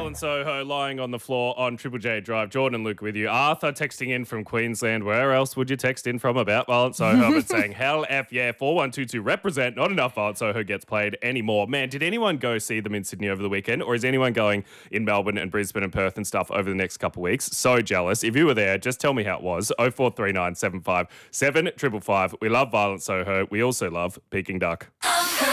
Violent Soho lying on the floor on Triple J Drive. Jordan and Luke with you. Arthur texting in from Queensland. Where else would you text in from about Violent Soho? But saying, hell F yeah, 4122 represent. Not enough Violent Soho gets played anymore. Man, did anyone go see them in Sydney over the weekend? Or is anyone going in Melbourne and Brisbane and Perth and stuff over the next couple of weeks? So jealous. If you were there, just tell me how it was. 0439 75 7 555. We love Violent Soho. We also love Peking Duck.